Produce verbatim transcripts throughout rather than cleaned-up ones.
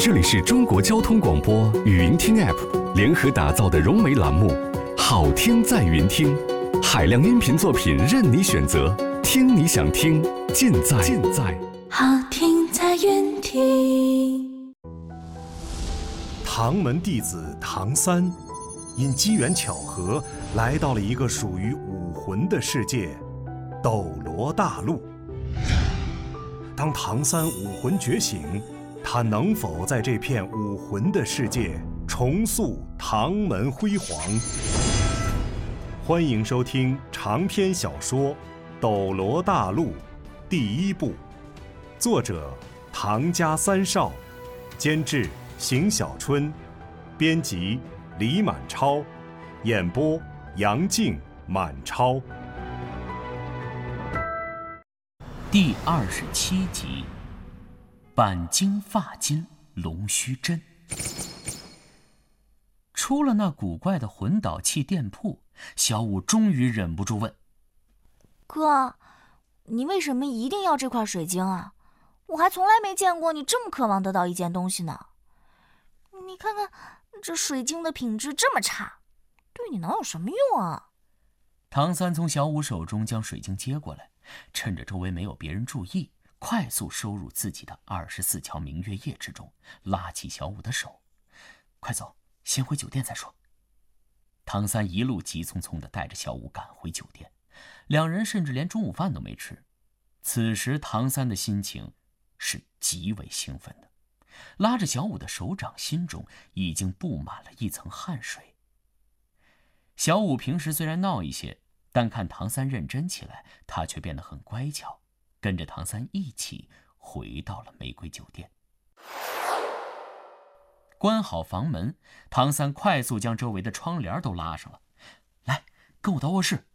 这里是中国交通广播语音听 App 联合打造的融媒栏目《好听在云听》，海量音频作品任你选择，听你想听，尽在尽在好听在云听。 唐门弟子唐三，因机缘巧合来到了一个属于武魂的世界——斗罗大陆。当唐三武魂觉醒，他能否在这片武魂的世界重塑唐门辉煌？欢迎收听长篇小说《斗罗大陆》第一部，作者唐家三少，监制邢小春，编辑李满超，演播杨静、满超。 第二十七集，钣金发金龙须针。出了那古怪的魂导器店铺，小五终于忍不住问： 哥，你为什么一定要这块水晶啊？我还从来没见过你这么渴望得到一件东西呢。你看看这水晶的品质这么差，对你能有什么用啊？ 唐三从小五手中将水晶接过来，趁着周围没有别人注意，快速收入自己的二十四桥明月夜之中，拉起小五的手：快走，先回酒店再说。唐三一路急匆匆地带着小五赶回酒店，两人甚至连中午饭都没吃。此时唐三的心情是极为兴奋的，拉着小五的手掌心中已经布满了一层汗水。小五平时虽然闹一些，但看唐三认真起来，他却变得很乖巧，跟着唐三一起回到了玫瑰酒店。关好房门，唐三快速将周围的窗帘都拉上了。来，跟我到卧室。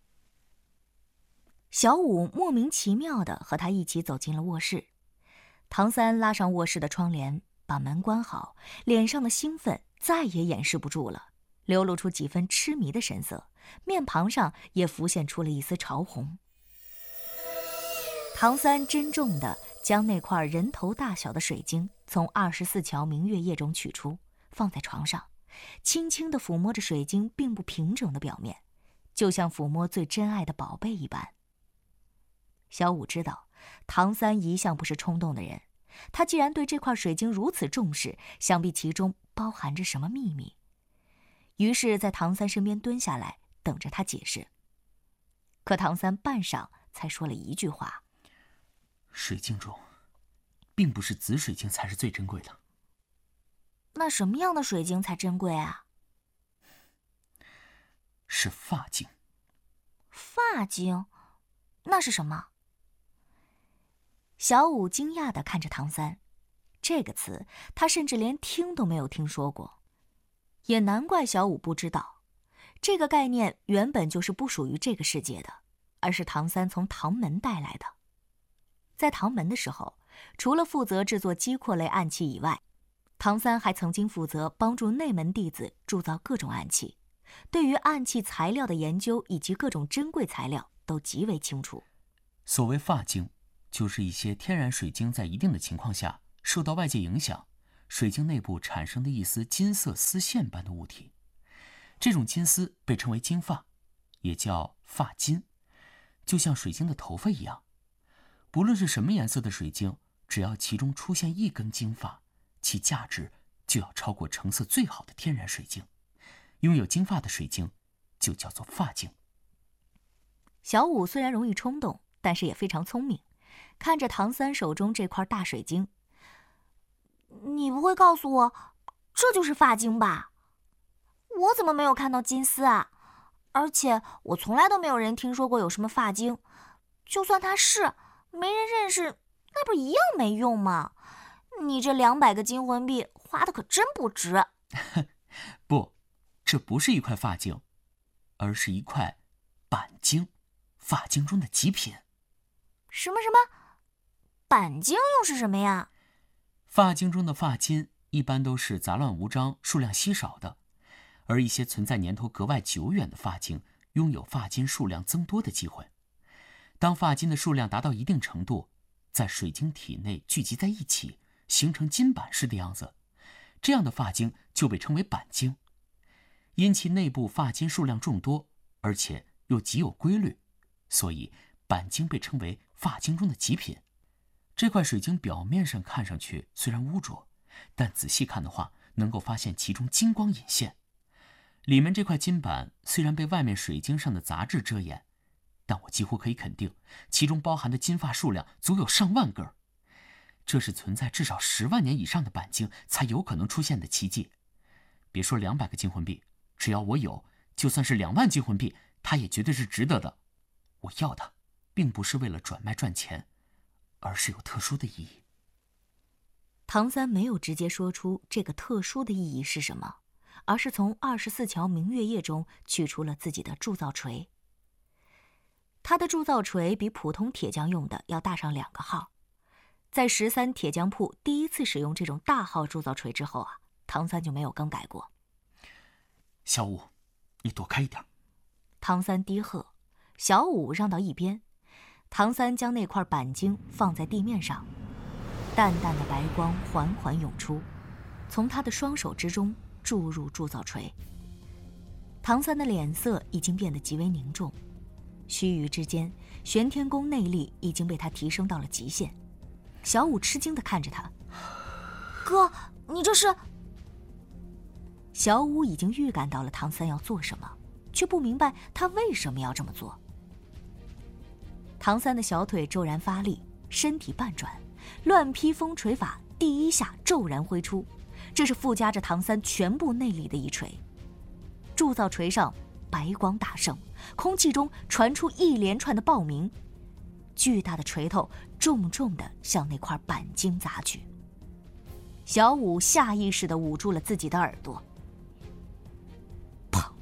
小五莫名其妙地和他一起走进了卧室。唐三拉上卧室的窗帘，把门关好，脸上的兴奋再也掩饰不住了，流露出几分痴迷的神色，面庞上也浮现出了一丝潮红。唐三珍重地将那块人头大小的水晶从二十四桥明月夜中取出，放在床上，轻轻地抚摸着水晶并不平整的表面，就像抚摸最珍爱的宝贝一般。小五知道唐三一向不是冲动的人，他既然对这块水晶如此重视，想必其中包含着什么秘密。于是在唐三身边蹲下来，等着他解释。可唐三半晌才说了一句话： 水晶中并不是紫水晶才是最珍贵的。 那什么样的水晶才珍贵啊？ 是发晶。 发晶？那是什么？小五惊讶地看着唐三，这个词他甚至连听都没有听说过。也难怪小五不知道，这个概念原本就是不属于这个世界的，而是唐三从唐门带来的。在唐门的时候，除了负责制作击扩类暗器以外，唐三还曾经负责帮助内门弟子铸造各种暗器，对于暗器材料的研究以及各种珍贵材料都极为清楚。 所谓发晶，就是一些天然水晶在一定的情况下受到外界影响，水晶内部产生的一丝金色丝线般的物体。这种金丝被称为金发，也叫发金，就像水晶的头发一样。不论是什么颜色的水晶，只要其中出现一根金发，其价值就要超过成色最好的天然水晶。拥有金发的水晶就叫做发晶。 小五虽然容易冲动，但是也非常聪明，看着唐三手中这块大水晶：你不会告诉我这就是发晶吧？我怎么没有看到金丝啊？而且我从来都没有人听说过有什么发晶，就算它是没人认识，那不一样没用吗？你这两百个金魂币花的可真不值。 不，这不是一块发晶，而是一块钣晶，发晶中的极品。 什么什么？钣晶又是什么呀？ 发晶中的发金一般都是杂乱无章、数量稀少的，而一些存在年头格外久远的发晶拥有发金数量增多的机会。当发金的数量达到一定程度，在水晶体内聚集在一起， 形成金板式的样子，这样的发晶就被称为板晶。因其内部发晶数量众多，而且又极有规律，所以板晶被称为发晶中的极品。这块水晶表面上看上去虽然污浊，但仔细看的话，能够发现其中金光隐现。里面这块金板虽然被外面水晶上的杂质遮掩，但我几乎可以肯定，其中包含的金发数量足有上万根。这是存在至少十万年以上的板晶才有可能出现的奇迹。别说两百个金魂币，只要我有，就算是两万金魂币，它也绝对是值得的。我要它，并不是为了转卖赚钱，而是有特殊的意义。 唐三没有直接说出这个特殊的意义是什么，而是从二十四桥明月夜中取出了自己的铸造锤。他的铸造锤比普通铁匠用的要大上两个号。在十三铁匠铺第一次使用这种大号铸造锤之后啊，唐三就没有更改过。 小五，你躲开一点。 唐三低喝，小五让到一边。唐三将那块板晶放在地面上，淡淡的白光缓缓涌出，从他的双手之中注入铸造锤。唐三的脸色已经变得极为凝重，须臾之间，玄天宫内力已经被他提升到了极限。小五吃惊地看着他， 哥，你这是…… 小五已经预感到了唐三要做什么，却不明白他为什么要这么做。唐三的小腿骤然发力，身体半转，乱披风锤法第一下骤然挥出，这是附加着唐三全部内力的一锤。铸造锤上白光大盛，空气中传出一连串的爆鸣，巨大的锤头重重地向那块板晶砸去。小五下意识地捂住了自己的耳朵。砰！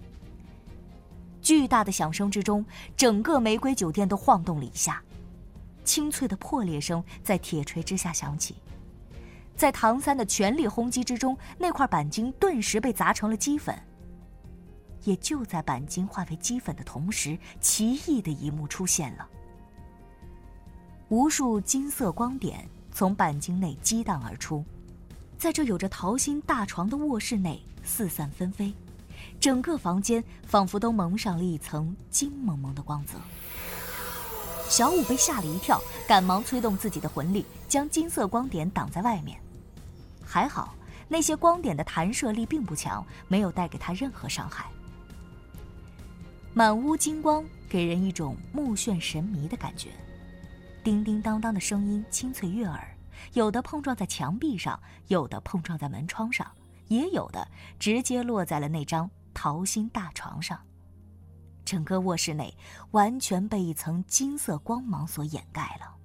巨大的响声之中，整个玫瑰酒店都晃动了一下，清脆的破裂声在铁锤之下响起。在唐三的全力轰击之中，那块板晶顿时被砸成了齑粉。也就在板晶化为齑粉的同时，奇异的一幕出现了。无数金色光点从板晶内激荡而出，在这有着桃心大床的卧室内四散纷飞，整个房间仿佛都蒙上了一层金蒙蒙的光泽。小五被吓了一跳，赶忙催动自己的魂力，将金色光点挡在外面。还好，那些光点的弹射力并不强，没有带给他任何伤害。满屋金光给人一种目眩神迷的感觉，叮叮当当的声音清脆悦耳，有的碰撞在墙壁上，有的碰撞在门窗上，也有的直接落在了那张桃心大床上。整个卧室内完全被一层金色光芒所掩盖了。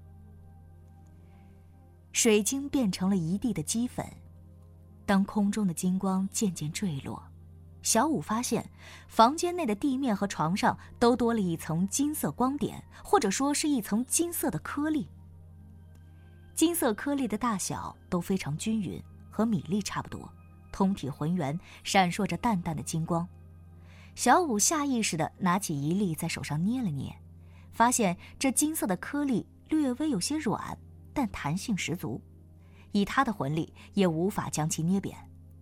水晶变成了一地的齑粉，当空中的金光渐渐坠落，小五发现房间内的地面和床上都多了一层金色光点，或者说是一层金色的颗粒。金色颗粒的大小都非常均匀，和米粒差不多，通体浑圆，闪烁着淡淡的金光。小五下意识地拿起一粒在手上捏了捏，发现这金色的颗粒略微有些软，但弹性十足，以他的魂力也无法将其捏扁。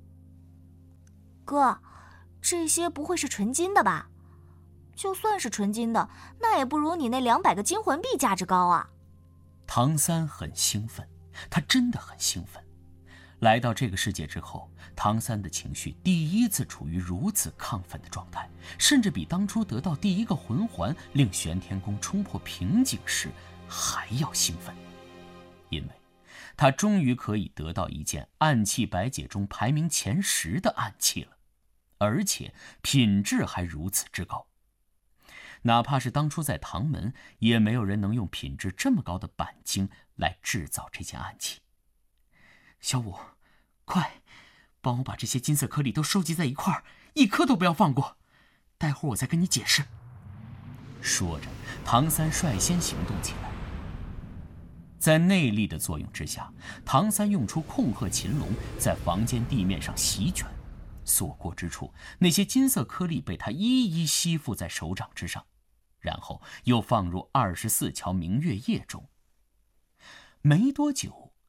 哥，这些不会是纯金的吧？就算是纯金的，那也不如你那两百个金魂币价值高啊！ 唐三很兴奋，他真的很兴奋。来到这个世界之后，唐三的情绪第一次处于如此亢奋的状态，甚至比当初得到第一个魂环令玄天宫冲破瓶颈时还要兴奋，因为他终于可以得到一件暗器百解中排名前十的暗器了，而且品质还如此之高。哪怕是当初在唐门，也没有人能用品质这么高的板晶来制造这件暗器。小五，快帮我把这些金色颗粒都收集在一块儿，一颗都不要放过，待会儿我再跟你解释。说着，唐三率先行动起来。在内力的作用之下，唐三用出控鹤擒龙，在房间地面上席卷，所过之处，那些金色颗粒被他一一吸附在手掌之上，然后又放入二十四桥明月夜中。没多久，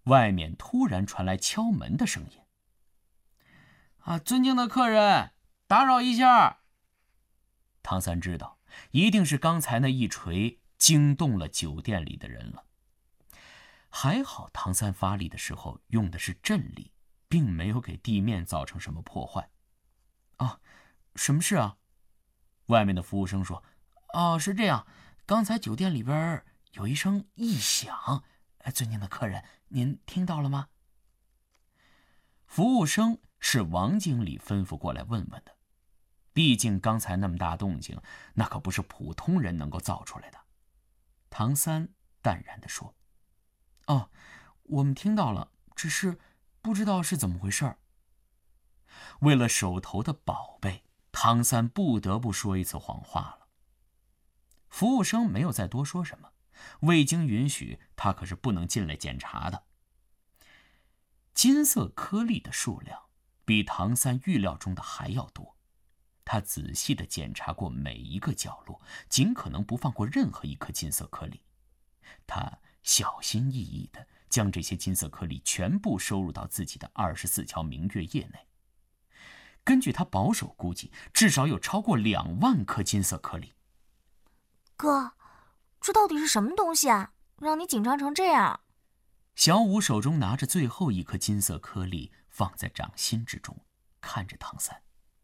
外面突然传来敲门的声音。啊，尊敬的客人，打扰一下。唐三知道，一定是刚才那一锤惊动了酒店里的人了。还好唐三发力的时候用的是震力，并没有给地面造成什么破坏。啊，什么事啊？外面的服务生说：哦，是这样，刚才酒店里边有一声异响，尊敬的客人，您听到了吗？服务生是王经理吩咐过来问问的，毕竟刚才那么大动静，那可不是普通人能够造出来的。唐三淡然地说：哦，我们听到了，只是不知道是怎么回事。为了手头的宝贝，唐三不得不说一次谎话了。服务生没有再多说什么，未经允许，他可是不能进来检查的。金色颗粒的数量比唐三预料中的还要多，他仔细地检查过每一个角落，尽可能不放过任何一颗金色颗粒。他小心翼翼地将这些金色颗粒全部收入到自己的二十四桥明月夜内。根据他保守估计，至少有超过两万颗金色颗粒。 哥，这到底是什么东西啊？让你紧张成这样？ 小五手中拿着最后一颗金色颗粒，放在掌心之中，看着唐三。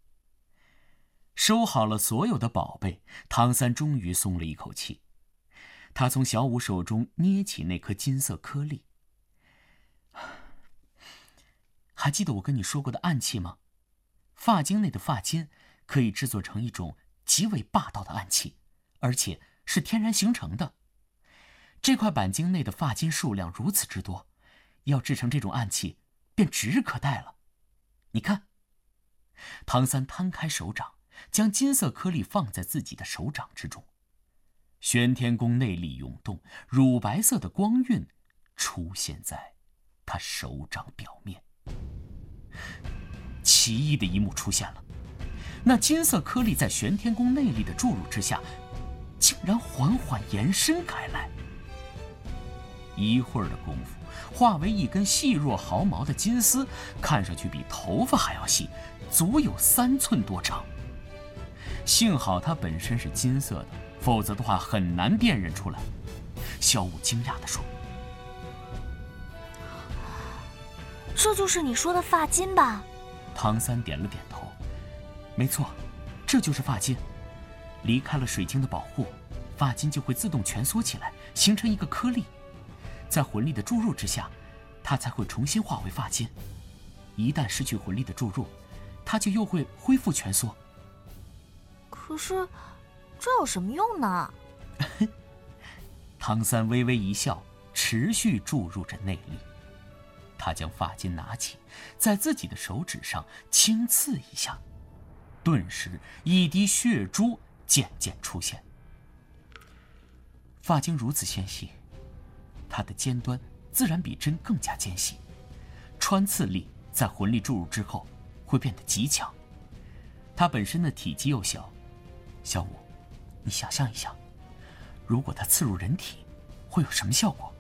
收好了所有的宝贝，唐三终于松了一口气。他从小五手中捏起那颗金色颗粒。还记得我跟你说过的暗器吗？发晶内的发金可以制作成一种极为霸道的暗器，而且是天然形成的。这块板晶内的发金数量如此之多，要制成这种暗器便指日可待了。你看，唐三摊开手掌，将金色颗粒放在自己的手掌之中。玄天宫内力涌动，乳白色的光晕出现在他手掌表面。奇异的一幕出现了，那金色颗粒在玄天宫内力的注入之下，竟然缓缓延伸开来。一会儿的功夫，化为一根细若毫毛的金丝，看上去比头发还要细，足有三寸多长。幸好它本身是金色的，否则的话很难辨认出来。小五惊讶地说： 这就是你说的发金吧？ 唐三点了点头，没错，这就是发金。离开了水晶的保护，发金就会自动蜷缩起来，形成一个颗粒。在魂力的注入之下，它才会重新化为发金。一旦失去魂力的注入，它就又会恢复蜷缩。 可是，这有什么用呢？ 唐三微微一笑，持续注入着内力。他将发巾拿起，在自己的手指上轻刺一下，顿时一滴血珠渐渐出现。发巾如此纤细，它的尖端自然比针更加尖细，穿刺力在魂力注入之后会变得极强。它本身的体积又小，小五，你想象一下，如果它刺入人体，会有什么效果？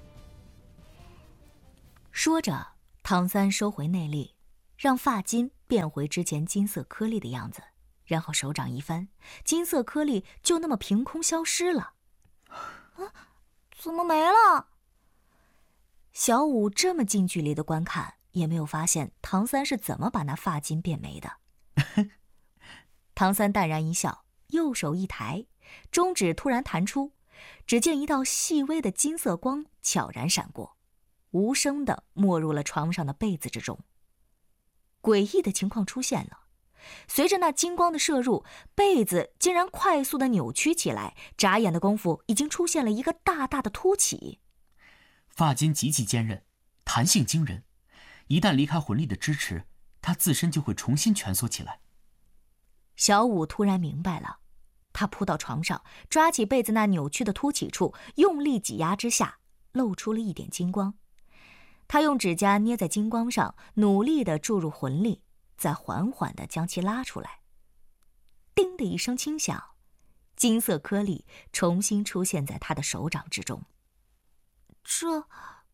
说着，唐三收回内力，让发巾变回之前金色颗粒的样子，然后手掌一翻，金色颗粒就那么凭空消失了。 啊，怎么没了？ 小五这么近距离的观看，也没有发现唐三是怎么把那发巾变没的。唐三淡然一笑，右手一抬，中指突然弹出，只见一道细微的金色光悄然闪过，无声地没入了床上的被子之中。诡异的情况出现了，随着那金光的射入，被子竟然快速地扭曲起来，眨眼的功夫已经出现了一个大大的凸起。 发巾极其坚韧，弹性惊人，一旦离开魂力的支持，它自身就会重新蜷缩起来。 小五突然明白了，他扑到床上，抓起被子那扭曲的凸起处，用力挤压之下，露出了一点金光。他用指甲捏在金光上，努力地注入魂力，再缓缓地将其拉出来。叮的一声轻响，金色颗粒重新出现在他的手掌之中。 这，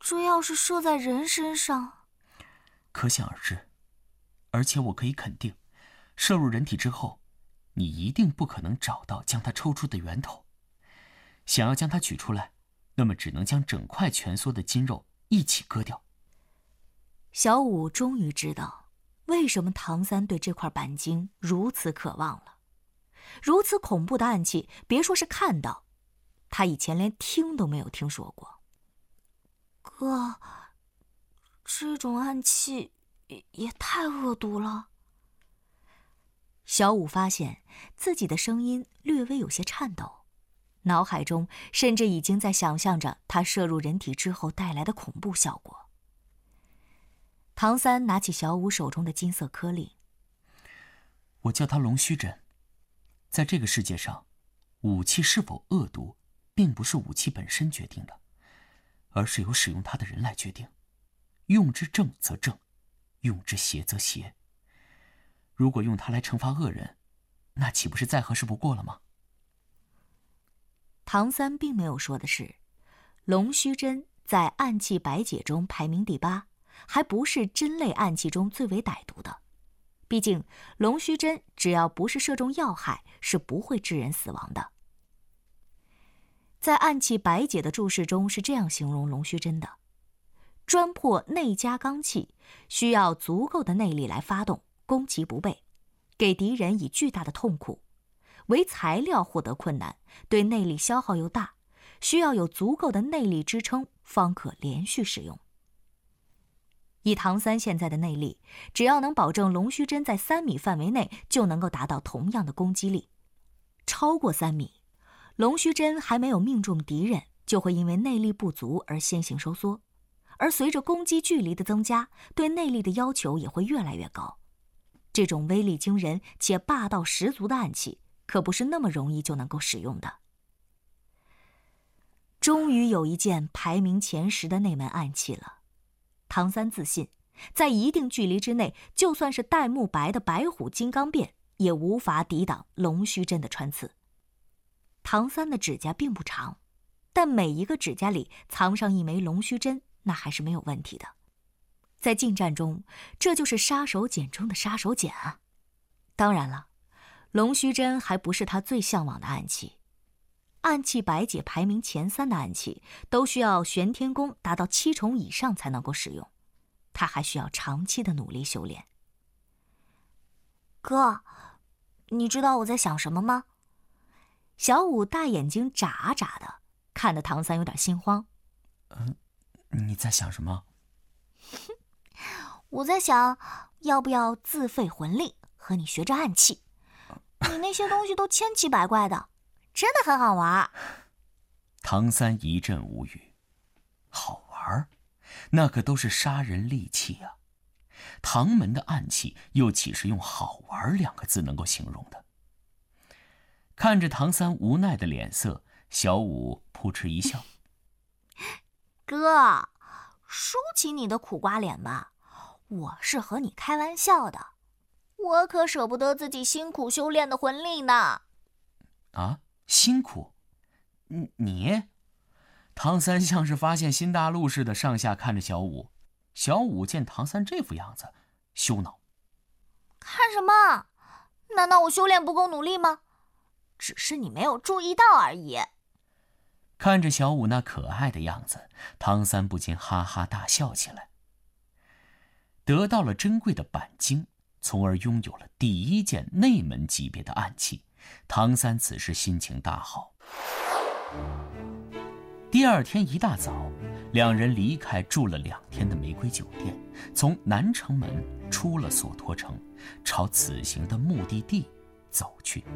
这要是射在人身上， 可想而知。而且我可以肯定，射入人体之后，你一定不可能找到将它抽出的源头。想要将它取出来，那么只能将整块蜷缩的筋肉一起割掉。 小五终于知道为什么唐三对这块板筋如此渴望了。如此恐怖的暗器，别说是看到，他以前连听都没有听说过。 哥，这种暗器也也太恶毒了。 小五发现自己的声音略微有些颤抖，脑海中甚至已经在想象着他射入人体之后带来的恐怖效果。唐三拿起小五手中的金色颗粒， 我叫它龙须针。在这个世界上，武器是否恶毒，并不是武器本身决定的，而是由使用它的人来决定。用之正则正，用之邪则邪。如果用它来惩罚恶人，那岂不是再合适不过了吗？ 唐三并没有说的是，龙须针在暗器百解中排名第八，还不是针类暗器中最为歹毒的。毕竟龙须针只要不是射中要害，是不会致人死亡的。在暗器百解的注释中是这样形容龙须针的：专破内家罡气，需要足够的内力来发动，攻其不备，给敌人以巨大的痛苦。为材料获得困难，对内力消耗又大，需要有足够的内力支撑，方可连续使用。以唐三现在的内力，只要能保证龙须针在三米范围内，就能够达到同样的攻击力。超过三米，龙须针还没有命中敌人，就会因为内力不足而先行收缩。而随着攻击距离的增加，对内力的要求也会越来越高。这种威力惊人且霸道十足的暗器，可不是那么容易就能够使用的。终于有一件排名前十的那门暗器了。唐三自信，在一定距离之内，就算是戴沐白的白虎金刚变，也无法抵挡龙须针的穿刺。唐三的指甲并不长，但每一个指甲里藏上一枚龙须针，那还是没有问题的。在近战中，这就是杀手锏中的杀手锏啊！当然了，龙须针还不是他最向往的暗器。暗器百解排名前三的暗器，都需要玄天功达到七重以上才能够使用，他还需要长期的努力修炼。 哥，你知道我在想什么吗？ 小五大眼睛眨啊眨的，看得唐三有点心慌。 嗯，你在想什么？ 我在想，要不要自费魂力和你学这暗器？你那些东西都千奇百怪的，真的很好玩。 唐三一阵无语。好玩？那可都是杀人利器啊！唐门的暗器又岂是用好玩两个字能够形容的？看着唐三无奈的脸色，小五扑哧一笑。 哥，收起你的苦瓜脸吧，我是和你开玩笑的，我可舍不得自己辛苦修炼的魂力呢。 啊，辛苦？你？唐三像是发现新大陆似的上下看着小五。小五见唐三这副样子，羞恼。 看什么？难道我修炼不够努力吗？只是你没有注意到而已。 看着小五那可爱的样子，唐三不禁哈哈大笑起来。得到了珍贵的板晶，从而拥有了第一件内门级别的暗器，唐三此时心情大好。第二天一大早，两人离开住了两天的玫瑰酒店，从南城门出了索托城，朝此行的目的地走去。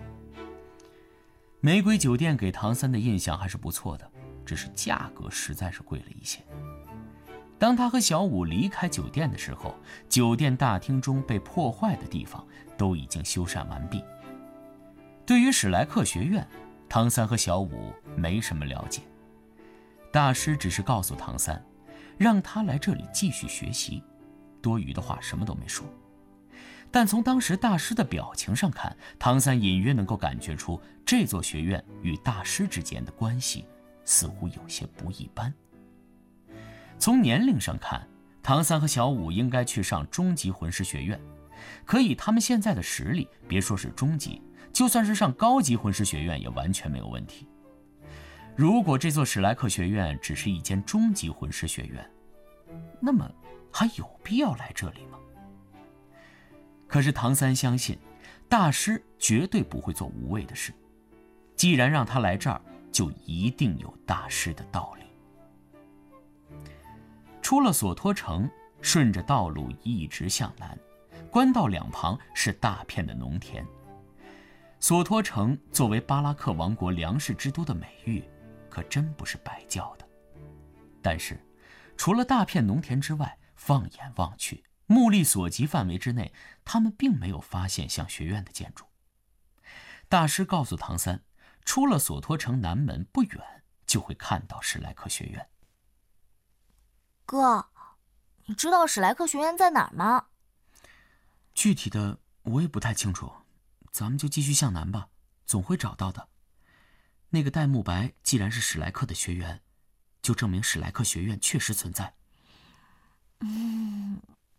玫瑰酒店给唐三的印象还是不错的，只是价格实在是贵了一些。当他和小五离开酒店的时候，酒店大厅中被破坏的地方都已经修缮完毕。对于史莱克学院，唐三和小五没什么了解。大师只是告诉唐三，让他来这里继续学习，多余的话什么都没说。但从当时大师的表情上看，唐三隐约能够感觉出这座学院与大师之间的关系似乎有些不一般。 从年龄上看，唐三和小五应该去上中级魂师学院，可以他们现在的实力，别说是中级，就算是上高级魂师学院也完全没有问题。如果这座史莱克学院只是一间中级魂师学院，那么还有必要来这里吗？可是唐三相信，大师绝对不会做无谓的事。既然让他来这儿，就一定有大师的道理。出了索托城，顺着道路一直向南，官道两旁是大片的农田。索托城作为巴拉克王国粮食之都的美誉，可真不是白叫的。但是，除了大片农田之外，放眼望去，目力所及范围之内，他们并没有发现像学院的建筑。大师告诉唐三，出了索托城南门不远，就会看到史莱克学院。 哥，你知道史莱克学院在哪儿吗？ 具体的我也不太清楚，咱们就继续向南吧，总会找到的。那个戴沐白既然是史莱克的学员，就证明史莱克学院确实存在。 嗯，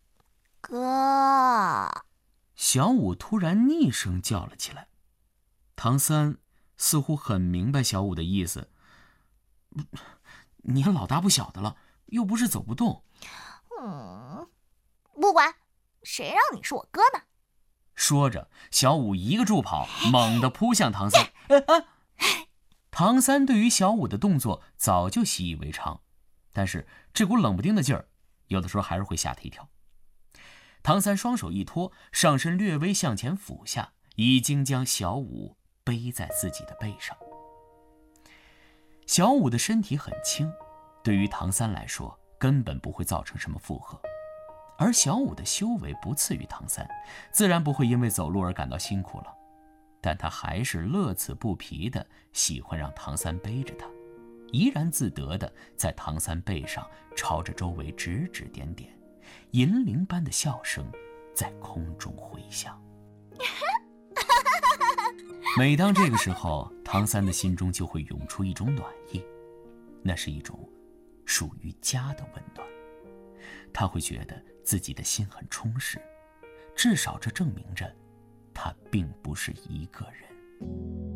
哥。 小五突然厉声叫了起来。唐三似乎很明白小五的意思，你老大不小的了，又不是走不动。 嗯，不管，谁让你是我哥呢？ 说着，小五一个助跑，猛地扑向唐三。啊啊！唐三对于小五的动作早就习以为常，但是这股冷不丁的劲儿，有的时候还是会吓他一跳。唐三双手一托，上身略微向前俯下，已经将小五背在自己的背上。小五的身体很轻，对于唐三来说根本不会造成什么负荷，而小五的修为不次于唐三，自然不会因为走路而感到辛苦了。但他还是乐此不疲地喜欢让唐三背着他，怡然自得地在唐三背上朝着周围指指点点，银铃般的笑声在空中回响。每当这个时候，唐三的心中就会涌出一种暖意，那是一种属于家的温暖。他会觉得自己的心很充实，至少这证明着他并不是一个人。